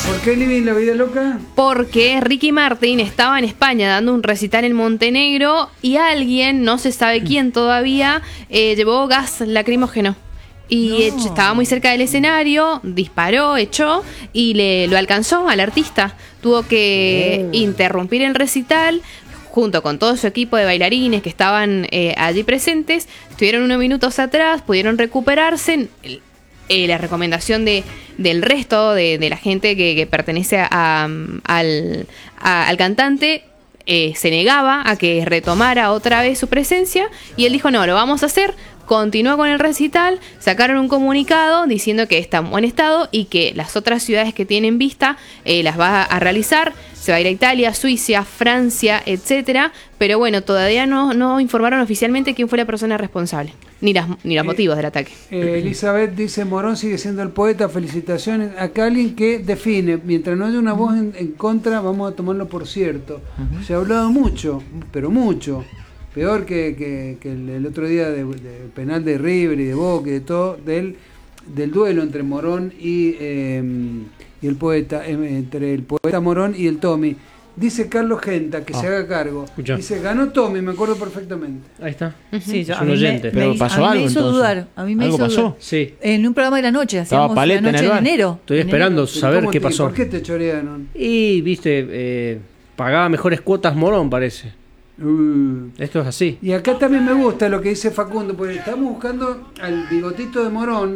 ¿Por qué Living la vida loca? Porque Ricky Martin estaba en España dando un recital en Montenegro y alguien, no se sabe quién todavía, llevó gas lacrimógeno. Y estaba muy cerca del escenario, disparó, echó y lo alcanzó al artista. Tuvo que interrumpir el recital junto con todo su equipo de bailarines que estaban allí presentes. Estuvieron unos minutos atrás, pudieron recuperarse. La recomendación del resto de la gente que pertenece al cantante se negaba a que retomara otra vez su presencia y él dijo no, lo vamos a hacer. Continuó con el recital, sacaron un comunicado diciendo que está en buen estado y que las otras ciudades que tienen vista las va a realizar. Se va a ir a Italia, Suiza, Francia, etcétera. Pero bueno, todavía no informaron oficialmente quién fue la persona responsable, ni los motivos del ataque. Elizabeth dice, Morón sigue siendo el poeta, felicitaciones. Acá alguien que define, mientras no haya una voz en contra, vamos a tomarlo por cierto. Se ha hablado mucho, pero mucho. Peor que el otro día del penal de River y de Boca y de todo, del duelo entre Morón y el poeta, entre el poeta Morón y el Tommy. Dice Carlos Genta que se haga cargo. Escucha. Dice, ganó Tommy, me acuerdo perfectamente. Ahí está. Sí, Es un oyente. Pero pasó algo, me hizo entonces. dudar. A mí me ¿Algo hizo pasó? dudar. Sí. En un programa de la noche, Estaba hacíamos Paleta la en noche el en bar. enero. Estoy esperando saber qué pasó. ¿Por qué te chorearon? Y, viste, pagaba mejores cuotas Morón, parece. Esto es así. Y acá también me gusta lo que dice Facundo, porque estamos buscando al bigotito de Morón,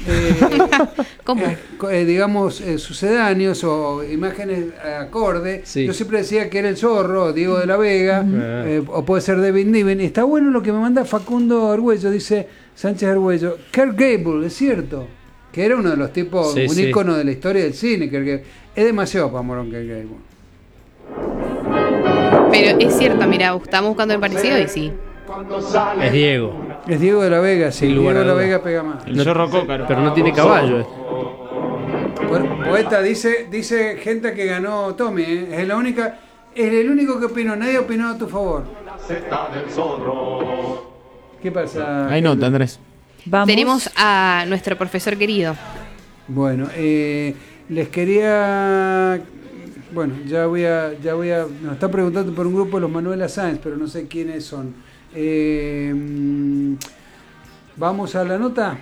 ¿Cómo? digamos, sucedáneos o imágenes acorde. Sí. Yo siempre decía que era el Zorro, Diego de la Vega, o puede ser David Niven. Y está bueno lo que me manda Facundo Argüello, dice Sánchez Argüello. Kirk Gable, es cierto, que era uno de los tipos, un ícono de la historia del cine. Kirk Gable. Es demasiado para Morón Kirk Gable. Pero es cierto, mira, estamos buscando el parecido y sí. Es Diego. Es Diego de la Vega, sí. Sin lugar Diego de a la duda. Vega pega más. El Zorro Cócaro. Pero no tiene caballo. Poeta, dice gente que ganó Tommy, ¿eh? Es el único que opinó, nadie opinó a tu favor. ¿Qué pasa? Ahí nota, Andrés. Vamos. Tenemos a nuestro profesor querido. Bueno, les quería... Bueno, ya voy a... Nos está preguntando por un grupo de los Manuela Sáenz, pero no sé quiénes son. Vamos a la nota.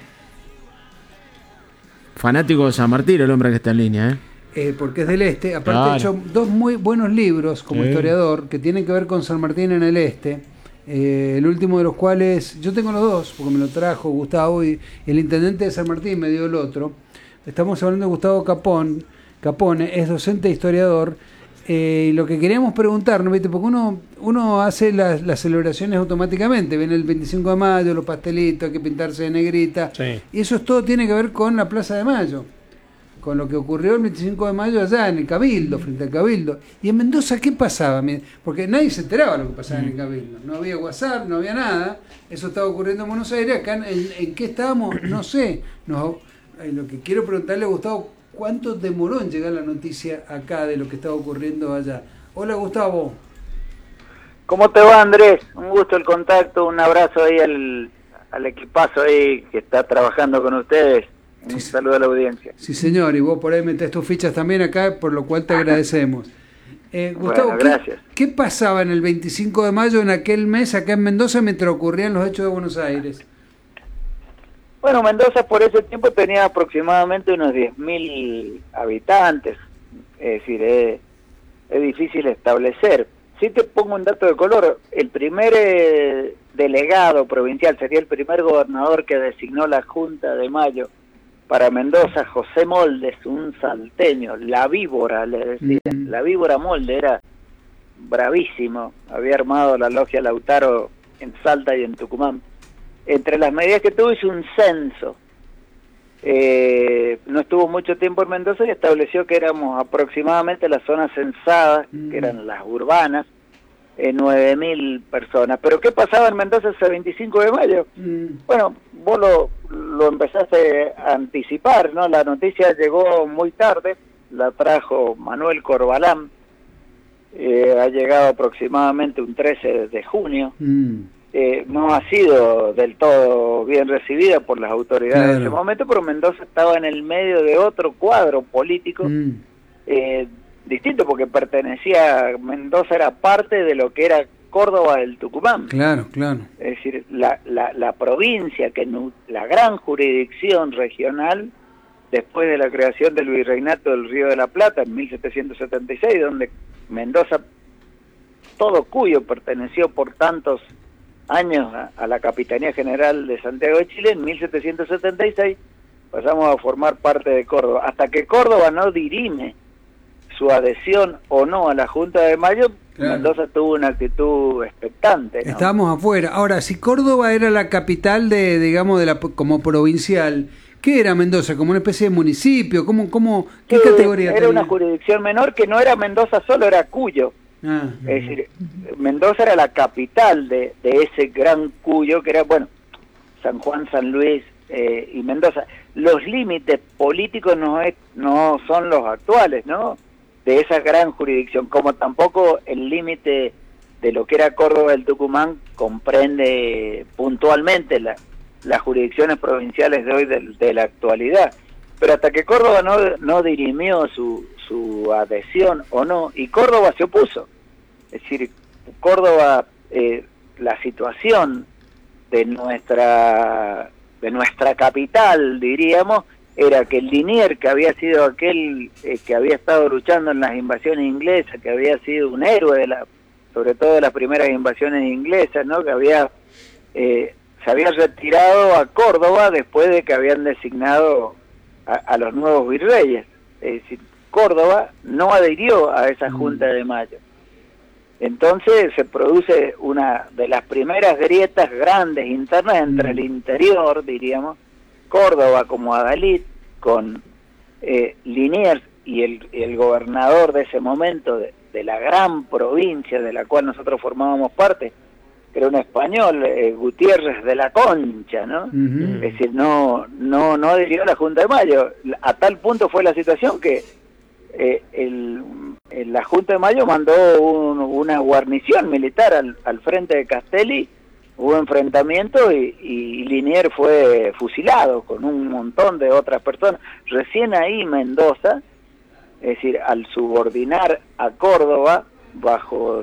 Fanático de San Martín, el hombre que está en línea, Porque es del este. Aparte Claro. ha hecho dos muy buenos libros como historiador que tienen que ver con San Martín en el este. El último de los cuales, yo tengo los dos, porque me lo trajo Gustavo y el intendente de San Martín me dio el otro. Estamos hablando de Gustavo Capone, es docente e historiador. Y lo que queríamos preguntarnos, ¿viste? Porque uno hace las celebraciones automáticamente, viene el 25 de mayo, los pastelitos, hay que pintarse de negrita, Sí. y eso todo tiene que ver con la Plaza de Mayo, con lo que ocurrió el 25 de mayo allá en el Cabildo, frente al Cabildo. Y en Mendoza, ¿qué pasaba? Porque nadie se enteraba de lo que pasaba en el Cabildo. No había WhatsApp, no había nada. Eso estaba ocurriendo en Buenos Aires. Acá, ¿en qué estábamos? No sé. Lo que quiero preguntarle a Gustavo, ¿cuánto demoró en llegar la noticia acá de lo que estaba ocurriendo allá? Hola, Gustavo. ¿Cómo te va, Andrés? Un gusto el contacto, un abrazo ahí al equipazo ahí que está trabajando con ustedes. Un saludo a la audiencia. Sí, señor, y vos por ahí metés tus fichas también acá, por lo cual te agradecemos. Gustavo, Bueno, gracias. ¿qué pasaba en el 25 de mayo en aquel mes acá en Mendoza mientras ocurrían los hechos de Buenos Aires? Bueno, Mendoza por ese tiempo tenía aproximadamente unos 10.000 habitantes. Es decir, es difícil establecer. Si te pongo un dato de color, el primer delegado provincial, sería el primer gobernador que designó la Junta de Mayo para Mendoza, José Moldes, un salteño, la víbora, le decían. La víbora Molde era bravísimo, había armado la logia Lautaro en Salta y en Tucumán. Entre las medidas que tuvo hizo un censo. No estuvo mucho tiempo en Mendoza y estableció que éramos aproximadamente las zonas censadas, que eran las urbanas, 9.000 personas. ¿Pero qué pasaba en Mendoza ese 25 de mayo? Bueno, vos lo empezaste a anticipar, ¿no? La noticia llegó muy tarde, la trajo Manuel Corbalán, ha llegado aproximadamente un 13 de junio. No ha sido del todo bien recibida por las autoridades de ese momento, pero Mendoza estaba en el medio de otro cuadro político distinto, porque Mendoza era parte de lo que era Córdoba del Tucumán. Claro, claro. Es decir, la provincia, la gran jurisdicción regional, después de la creación del Virreinato del Río de la Plata en 1776, donde Mendoza, todo Cuyo perteneció por tantos años a la Capitanía General de Santiago de Chile, en 1776 pasamos a formar parte de Córdoba. Hasta que Córdoba no dirime su adhesión o no a la Junta de Mayo, claro, Mendoza tuvo una actitud expectante, ¿no? Estábamos afuera. Ahora, si Córdoba era la capital digamos, como provincial, ¿qué era Mendoza? ¿Como una especie de municipio? ¿Qué categoría era? Era una jurisdicción menor que no era Mendoza solo, era Cuyo. Es decir, Mendoza era la capital de ese gran Cuyo, que era, bueno, San Juan, San Luis y Mendoza. Los límites políticos no son los actuales, ¿no?, de esa gran jurisdicción, como tampoco el límite de lo que era Córdoba del Tucumán comprende puntualmente las jurisdicciones provinciales de hoy de la actualidad. Pero hasta que Córdoba no dirimió su adhesión o no, y Córdoba se opuso. Es decir, Córdoba, la situación de nuestra capital, diríamos, era que Liniers, que había sido aquel que había estado luchando en las invasiones inglesas, que había sido un héroe sobre todo de las primeras invasiones inglesas, ¿no?, que se había retirado a Córdoba después de que habían designado a los nuevos virreyes. Es decir, Córdoba no adhirió a esa Junta de Mayo. Entonces se produce una de las primeras grietas grandes internas entre el interior, diríamos, Córdoba como adalid, con Liniers y el gobernador de ese momento de la gran provincia de la cual nosotros formábamos parte, que era un español, Gutiérrez de la Concha, ¿no? Es decir, no adhirió a la Junta de Mayo. A tal punto fue la situación que la Junta de Mayo mandó una guarnición militar al frente de Castelli. Hubo enfrentamiento y Liniers fue fusilado con un montón de otras personas. Recién ahí Mendoza, es decir, al subordinar a Córdoba bajo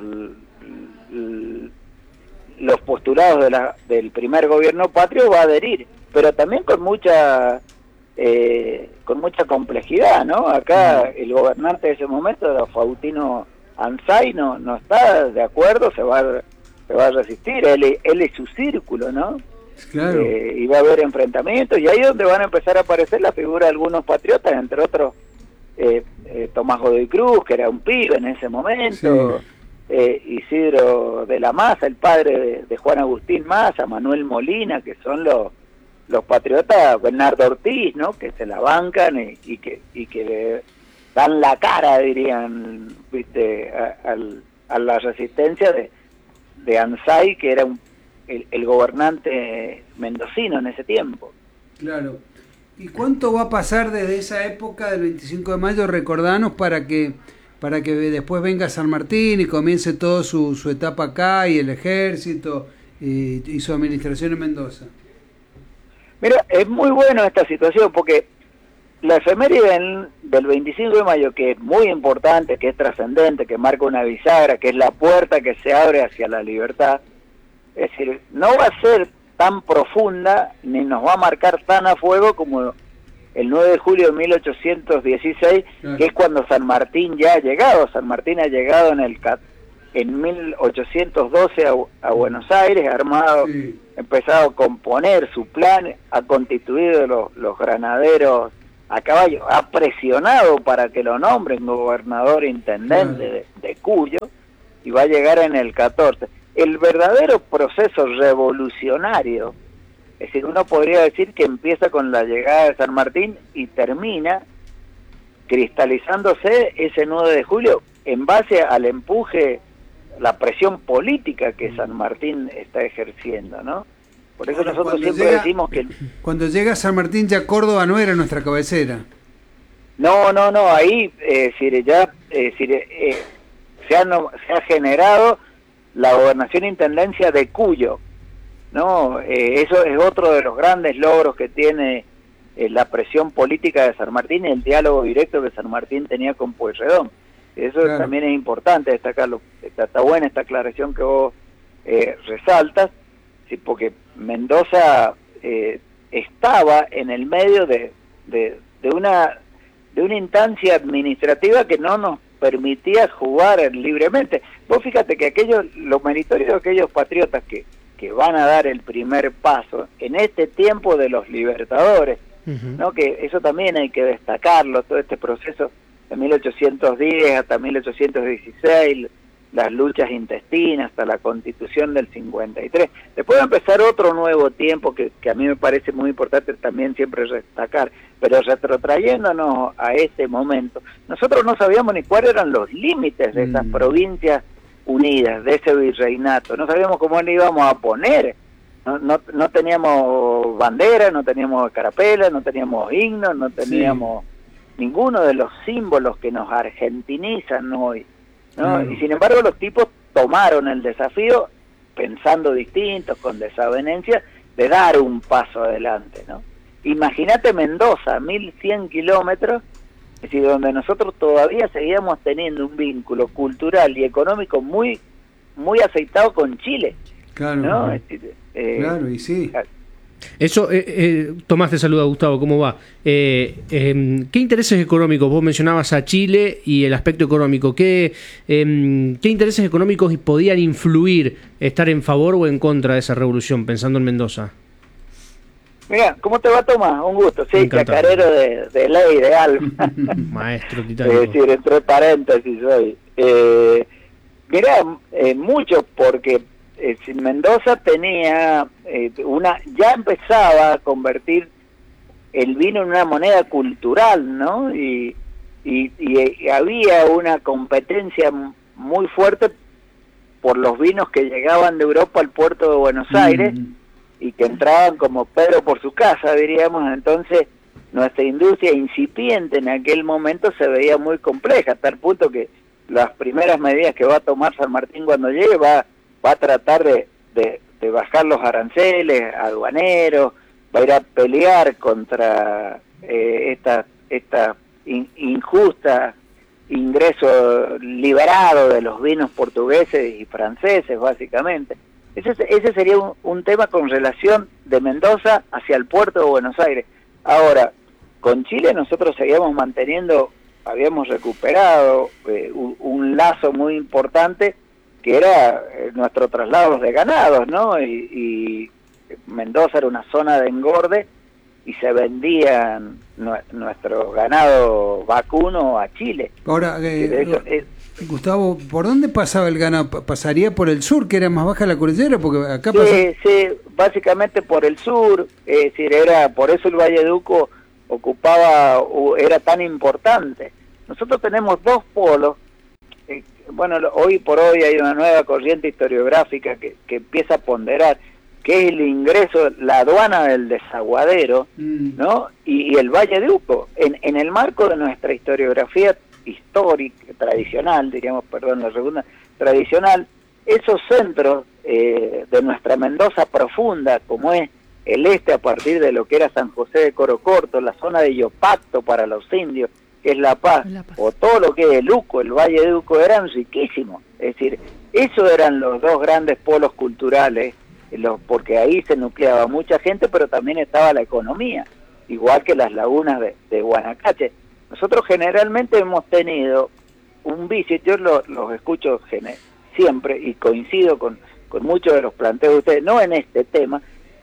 los postulados del primer gobierno patrio, va a adherir, pero también con mucha complejidad, ¿no? Acá el gobernante de ese momento era Faustino Anzay, no está de acuerdo, se va a resistir, él es su círculo, ¿no? Claro. Y va a haber enfrentamientos, y ahí es donde van a empezar a aparecer la figura de algunos patriotas, entre otros Tomás Godoy Cruz, que era un pibe en ese momento, sí. Isidro de la Maza, el padre de Juan Agustín Maza, Manuel Molina, que son los patriotas, Bernardo Ortiz, ¿no?, que se la bancan y que dan la cara, dirían, ¿viste?, a la resistencia de Anzay, que era el gobernante mendocino en ese tiempo. Claro. ¿Y cuánto va a pasar desde esa época del 25 de mayo? Recordanos para que después venga San Martín y comience toda su etapa acá, y el ejército y su administración en Mendoza. Mira, es muy bueno esta situación, porque la efeméride del 25 de mayo, que es muy importante, que es trascendente, que marca una bisagra, que es la puerta que se abre hacia la libertad, es decir, no va a ser tan profunda ni nos va a marcar tan a fuego como el 9 de julio de 1816, claro, que es cuando San Martín ya ha llegado. San Martín ha llegado en 1812 a Buenos Aires, armado, sí, empezado a componer su plan, ha constituido los granaderos a caballo, ha presionado para que lo nombren gobernador intendente, claro, de Cuyo, y va a llegar en el 14. El verdadero proceso revolucionario, es decir, uno podría decir que empieza con la llegada de San Martín y termina cristalizándose ese 9 de julio en base al empuje, la presión política que San Martín está ejerciendo, ¿no? Por eso nosotros siempre decimos que... Cuando llega San Martín, ya Córdoba no era nuestra cabecera. No, ahí se ha generado la gobernación-intendencia de Cuyo, ¿no? Eso es otro de los grandes logros que tiene la presión política de San Martín y el diálogo directo que San Martín tenía con Pueyrredón. Eso también es importante destacarlo. Está buena esta aclaración que vos resaltas, sí, porque Mendoza estaba en el medio de una instancia administrativa que no nos permitía jugar libremente. Vos fíjate que lo meritorio de aquellos patriotas que van a dar el primer paso en este tiempo de los libertadores, ¿no? Que eso también hay que destacarlo, todo este proceso de 1810 hasta 1816, las luchas intestinas hasta la Constitución del 53. Después va a empezar otro nuevo tiempo que a mí me parece muy importante también siempre destacar, pero retrotrayéndonos a este momento, nosotros no sabíamos ni cuáles eran los límites de esas provincias unidas, de ese virreinato, no sabíamos cómo le íbamos a poner, no teníamos bandera, no teníamos carapela, no teníamos himnos, no teníamos ninguno de los símbolos que nos argentinizan hoy, ¿no? Y sin embargo los tipos tomaron el desafío, pensando distintos, con desavenencia, de dar un paso adelante, ¿no? Imagínate Mendoza, 1100 kilómetros, es decir, donde nosotros todavía seguíamos teniendo un vínculo cultural y económico muy aceitado con Chile. Claro, ¿no? Claro, y sí. Eso, Tomás te saluda, Gustavo, ¿cómo va? ¿Qué intereses económicos? Vos mencionabas a Chile y el aspecto económico. ¿Qué intereses económicos podían influir, estar en favor o en contra de esa revolución, pensando en Mendoza? Mira, ¿cómo te va, Tomás? Un gusto. Sí, chacarero de ley, de alma. Maestro titánico. Es decir, entre paréntesis soy. Mira, mucho, porque Mendoza tenía ya empezaba a convertir el vino en una moneda cultural, ¿no? Y había una competencia muy fuerte por los vinos que llegaban de Europa al puerto de Buenos Aires y que entraban como Pedro por su casa, diríamos. Entonces nuestra industria incipiente en aquel momento se veía muy compleja, hasta el punto que las primeras medidas que va a tomar San Martín cuando llegue va a tratar de bajar los aranceles aduaneros, va a ir a pelear contra esta injusta ingreso liberado de los vinos portugueses y franceses, básicamente. Ese sería un tema con relación de Mendoza hacia el puerto de Buenos Aires. Ahora, con Chile nosotros seguíamos manteniendo, habíamos recuperado un lazo muy importante que era nuestro traslado de ganados, ¿no? Y Mendoza era una zona de engorde y se vendían nuestro ganado vacuno a Chile. Ahora, Gustavo, ¿por dónde pasaba el ganado? ¿Pasaría por el sur, que era más baja la cordillera? Porque acá sí, básicamente por el sur, es decir, por eso el Valle de Uco era tan importante. Nosotros tenemos dos polos. Bueno, hoy por hoy hay una nueva corriente historiográfica que empieza a ponderar, que es el ingreso, la aduana del desaguadero, ¿no? Y el Valle de Uco. En el marco de nuestra historiografía histórica, tradicional, diríamos, perdón, la segunda, tradicional, esos centros de nuestra Mendoza profunda, como es el este a partir de lo que era San José de Corocorto, la zona de Yopacto para los indios, que es La Paz, o todo lo que es el Uco, el Valle de Uco, eran riquísimos. Es decir, esos eran los dos grandes polos culturales, porque ahí se nucleaba mucha gente, pero también estaba la economía, igual que las lagunas de Guanacache. Nosotros generalmente hemos tenido un vicio, yo los escucho siempre y coincido con muchos de los planteos de ustedes, no en este tema,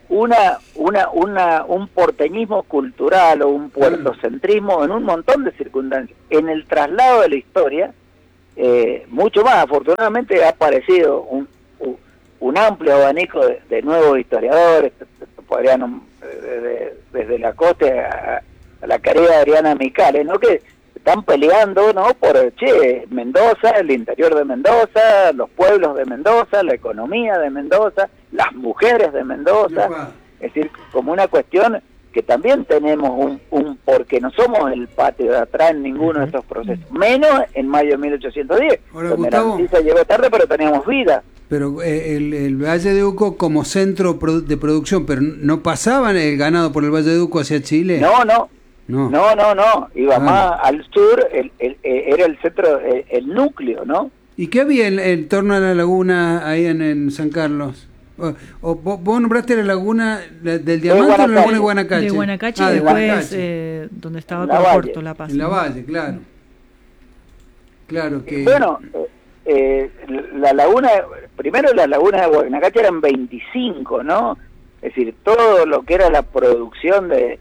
un porteñismo cultural o un puertocentrismo en un montón de circunstancias. En el traslado de la historia, mucho más. Afortunadamente ha aparecido un amplio abanico de nuevos historiadores, podrían desde la costa a la querida Adriana Micales, ¿no? Que están peleando, ¿no? Por Mendoza, el interior de Mendoza, los pueblos de Mendoza, la economía de Mendoza, las mujeres de Mendoza. Es decir, como una cuestión que también tenemos porque no somos el patio de atrás en ninguno de estos procesos, menos en mayo de 1810, Ahora, donde Gustavo, la noticia llegó tarde, pero teníamos vida. Pero el Valle de Uco como centro de producción, pero ¿no pasaban el ganado por el Valle de Uco hacia Chile? No. Iba Ah. más al sur, era el centro, el núcleo, ¿no? ¿Y qué había en torno a la laguna ahí en San Carlos? ¿Vos nombraste la laguna del Diamante o la laguna de Guanacache? De Guanacache Ah, y de después Guanacache. donde estaba La todo Valle. Puerto La Paz. En la Valle, claro. Claro que... Bueno, la laguna, primero las lagunas de Guanacache eran 25, ¿no? Es decir, todo lo que era la producción de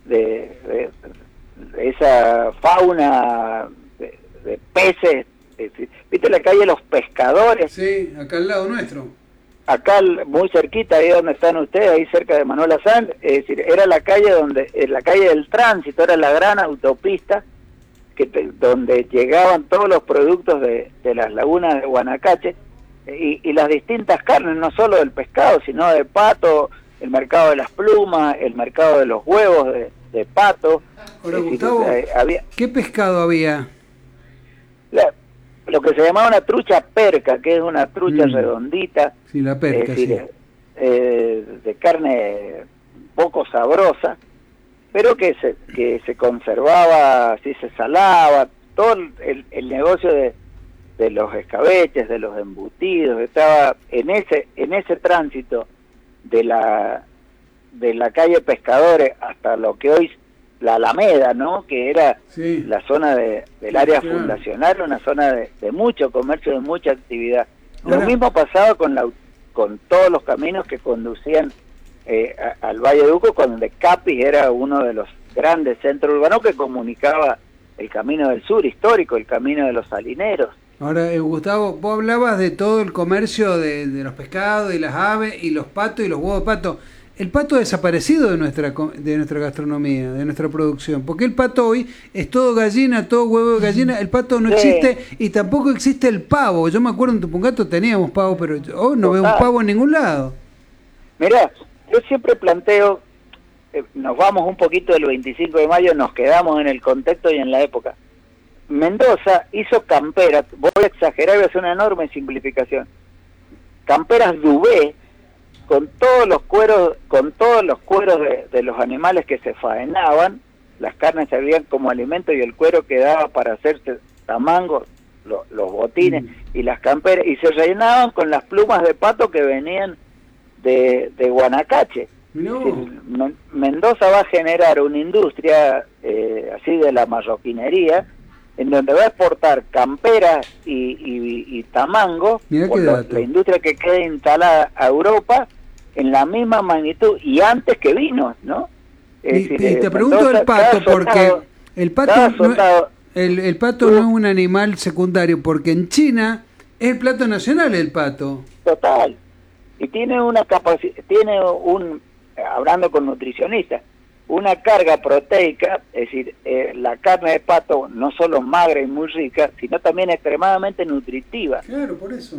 esa fauna de peces, es decir, ¿viste la calle de los pescadores? Sí, acá al lado nuestro. Acá muy cerquita, ahí donde están ustedes, ahí cerca de Manuel Azán, es decir, era la calle la calle del tránsito, era la gran autopista donde llegaban todos los productos de las lagunas de Guanacache y las distintas carnes, no solo del pescado, sino de pato, el mercado de las plumas, el mercado de los huevos de pato. Ahora, Es decir, Gustavo, había ¿qué pescado había? lo que se llamaba una trucha perca, que es una trucha redondita, Sí, la perca, es decir, sí. de carne poco sabrosa, pero que se conservaba, así se salaba, todo el negocio de los escabeches, de los embutidos, estaba en ese tránsito de la calle Pescadores hasta lo que hoy la Alameda, ¿no? Que era Sí. la zona del área Claro. fundacional, una zona de mucho comercio, de mucha actividad. Ahora- Lo mismo pasaba con todos los caminos que conducían al Valle de Uco, donde Capis era uno de los grandes centros urbanos que comunicaba el camino del sur histórico, el camino de los salineros. Ahora, Gustavo, vos hablabas de todo el comercio de los pescados y las aves y los patos y los huevos de pato. El pato ha desaparecido de nuestra gastronomía, de nuestra producción, porque el pato hoy es todo gallina, todo huevo de gallina, el pato no Sí. existe y tampoco existe el pavo. Yo me acuerdo en Tupungato teníamos pavo, pero hoy no veo un Total. pavo en ningún lado. Mirá, yo siempre planteo, nos vamos un poquito del 25 de mayo, nos quedamos en el contexto y en la época. Mendoza hizo camperas, voy a exagerar, voy a hacer una enorme simplificación, camperas Dubé, con todos los cueros de los animales que se faenaban, las carnes servían como alimento y el cuero quedaba para hacerse tamangos, los botines y las camperas, y se rellenaban con las plumas de pato que venían de Guanacache. Mirá Es vos. decir, Mendoza va a generar una industria así de la marroquinería, en donde va a exportar camperas y tamangos, Mirá por qué dato. la industria que quede instalada a Europa en la misma magnitud y antes que vinos, ¿no? Es Y decir, te pregunto Mendoza, del pato, cada porque soldado- el pato, cada no, soldado- el pato no es un animal secundario, porque en China es el plato nacional el pato. Total. Y tiene una capacidad, hablando con nutricionistas, una carga proteica, es decir, la carne de pato no solo magra y muy rica, sino también extremadamente nutritiva. Claro, por eso.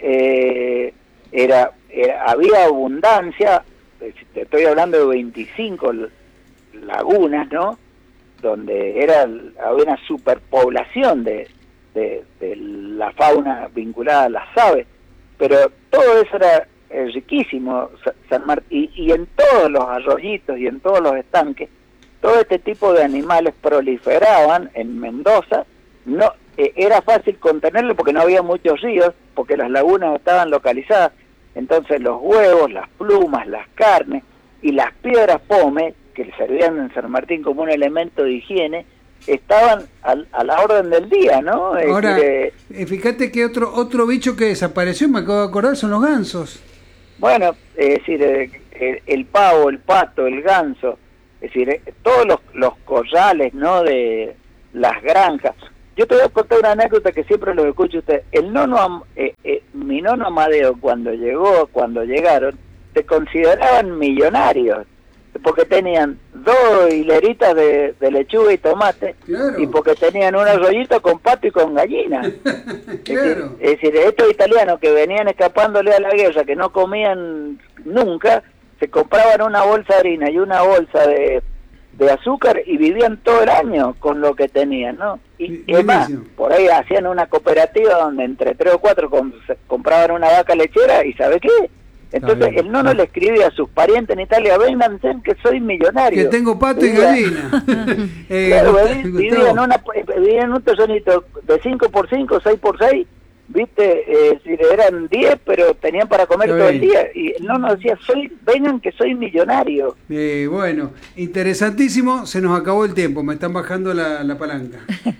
Había abundancia, te estoy hablando de 25 lagunas, ¿no? Donde había una superpoblación de la fauna vinculada a las aves, pero todo eso era riquísimo, San Martín, y en todos los arroyitos y en todos los estanques, todo este tipo de animales proliferaban en Mendoza. No era fácil contenerlo porque no había muchos ríos, porque las lagunas estaban localizadas. Entonces los huevos, las plumas, las carnes y las piedras pome, que servían en San Martín como un elemento de higiene, estaban a la orden del día, ¿no? Es Ahora, decir, fíjate que otro bicho que desapareció, me acabo de acordar, son los gansos. bueno, es decir, el pavo, el pato, el ganso, es decir, todos los corrales, ¿no? De las granjas. Yo te voy a contar una anécdota que siempre lo escucho usted. Mi nono Amadeo, cuando llegaron, se consideraban millonarios, porque tenían 2 hileritas de lechuga y tomate, Claro. y porque tenían un arroyito con pato y con gallina. Claro. Es decir, estos italianos que venían escapándole a la guerra, que no comían nunca, se compraban una bolsa de harina y una bolsa de de azúcar y vivían todo el año con lo que tenían, ¿no? Y es más, Buenísimo. por ahí hacían una cooperativa donde entre 3 o 4 compraban una vaca lechera y ¿sabe qué? Entonces bien. el nono le escribía a sus parientes en Italia, vénganse que soy millonario. Que tengo pato y Vivía- gallina. Claro, vivía Gustavo, vivía en un terrenito de 5x5, 6x6, ¿viste? Si eran 10, pero tenían para comer Está todo el bien. día. Y el nono decía, vengan que soy millonario. bueno, interesantísimo, se nos acabó el tiempo, me están bajando la palanca.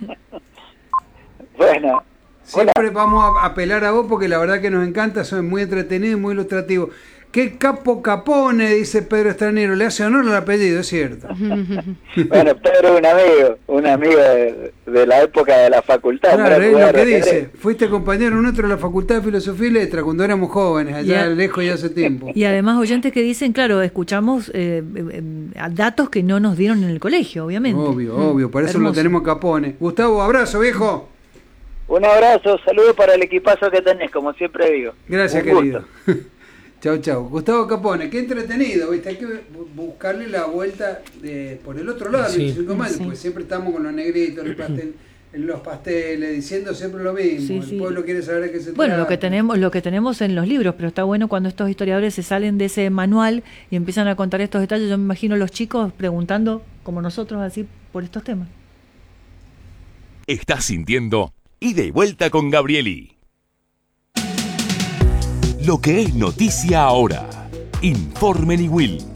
Bueno, Siempre vamos a apelar a vos porque la verdad que nos encanta, son muy entretenidos y muy ilustrativos. ¿Qué capo Capone? Dice Pedro Estranero, le hace honor al apellido, es cierto. bueno, Pedro es un amigo de la época de la facultad. Claro, era es lo jugador que de ajedrez. dice. Fuiste compañero nuestro de la Facultad de Filosofía y Letras cuando éramos jóvenes, allá lejos y hace tiempo. Y además oyentes que dicen, claro, escuchamos datos que no nos dieron en el colegio, obviamente. Obvio, por eso Hermoso. lo tenemos Capone. Gustavo, abrazo, viejo. Un abrazo, saludos para el equipazo que tenés, como siempre digo. Gracias, Un querido. gusto. Chau. Gustavo Capone, qué entretenido, ¿viste? Hay que buscarle la vuelta por el otro lado, Sí, 25 de mayo, sí. porque siempre estamos con los negritos, los pasteles, diciendo siempre lo mismo. Sí, El sí. pueblo quiere saber a qué se Bueno, trata. lo que tenemos en los libros, pero está bueno cuando estos historiadores se salen de ese manual y empiezan a contar estos detalles. Yo me imagino los chicos preguntando, como nosotros, así por estos temas. Estás sintiendo Ida y Vuelta con Gabrieli. Lo que es noticia ahora. Informe Niwil.